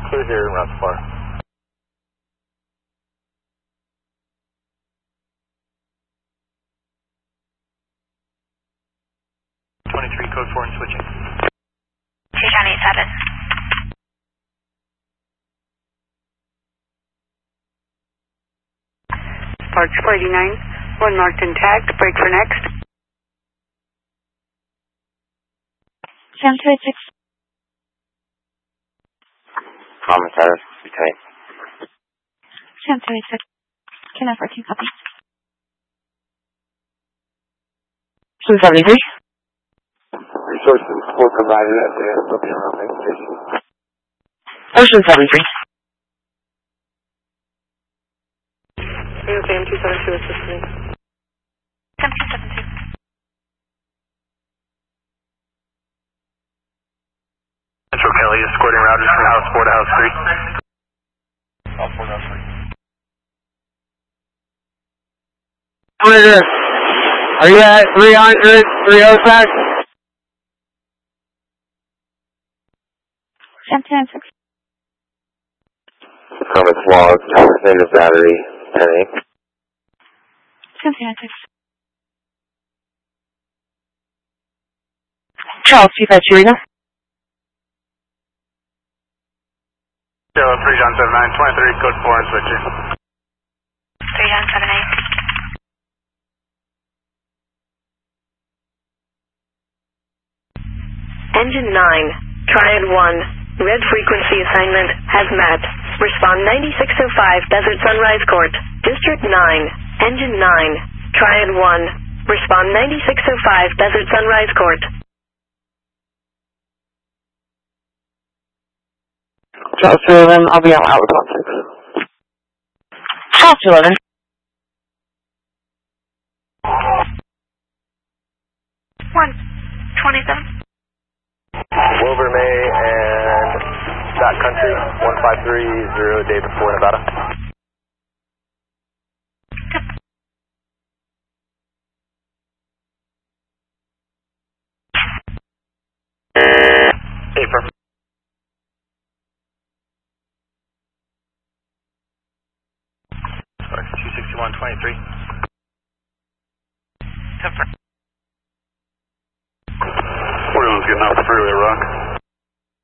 clear here in route far. 23, code 4 and switching. 287. Sparks 489, 1 marked intact, break for next. 7286. Commissar, retain. 7286. Kilo 14, copy. 273. Resources were provided at the main station. Ocean 73. Okay, M272 assisting. 7272. Metro Kelly escorting routers from House 4 to House 3. House 4 to House 3. Monitor, are you at 300, 306? 7296. Comments logged, name of battery, 10-8. 7296. Charles, Chief at Chirina. 03 John 79, 23, code 4 and switching. 3 John 78. Engine 9, Triad 1, red frequency assignment has met. Respond 9605 Desert Sunrise Court, District 9, Engine 9, Triad 1, respond 9605 Desert Sunrise Court. Charles 11, I'll be out with 6. Charles 11. 127. Wilbur May and Dot Country, 1530 David 4, Nevada. Paper. Sorry, 26123. Confirm.